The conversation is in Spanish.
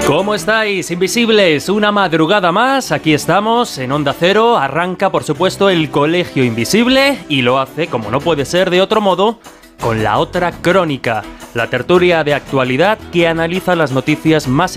¿Cómo estáis, invisibles? Una madrugada más, aquí estamos, en Onda Cero. Arranca, por supuesto, el Colegio Invisible y lo hace, como no puede ser de otro modo, con La Otra Crónica, la tertulia de actualidad que analiza las noticias más